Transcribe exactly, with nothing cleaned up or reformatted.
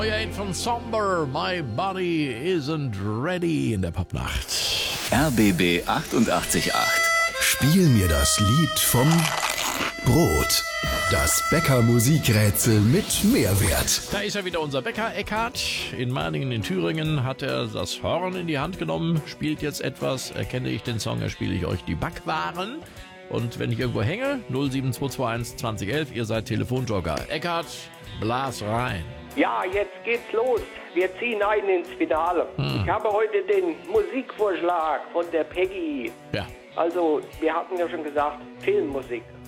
Euer Hit von Somber, My Body Isn't Ready in der Popnacht. R B B achtundachtzig Komma acht. Spiel mir das Lied vom Brot. Das Bäcker-Musikrätsel mit Mehrwert. Da ist ja wieder unser Bäcker Eckhard. In Maningen in Thüringen hat er das Horn in die Hand genommen, spielt jetzt etwas. Erkenne ich den Song, erspiele ich euch die Backwaren. Und wenn ich irgendwo hänge, null sieben zwei zwei eins zwanzig elf, ihr seid Telefonjoker. Eckhard, blas rein. Ja, jetzt geht's los. Wir ziehen ein ins Finale. Hm. Ich habe heute den Musikvorschlag von der Peggy. Ja. Also, wir hatten ja schon gesagt, Filmmusik.